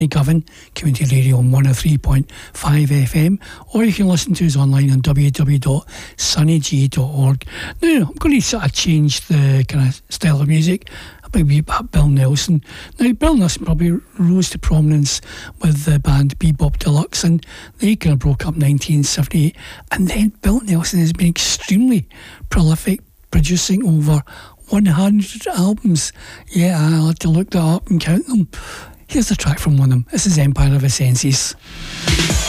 Govan, Community Radio on 103.5 FM, or you can listen to us online on www.sunnyg.org. Now, I'm going to sort of change the kind of style of music. Maybe Bill Nelson. Now, Bill Nelson probably rose to prominence with the band Bebop Deluxe, and they kind of broke up in 1978. And then Bill Nelson has been extremely prolific, producing over 100 albums. Yeah, I'll have to look that up and count them. Here's the track from one of them. This is Empire of the Senses.